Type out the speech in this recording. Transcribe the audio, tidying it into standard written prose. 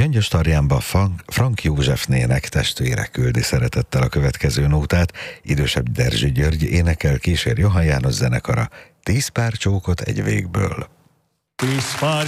Langyos-Tarjánba Frank Józsefnének testvére küldi szeretettel a következő nótát, idősebb Derzsi György énekel, kísér Johann János zenekara, 10 pár csókot egy végből. 10 pár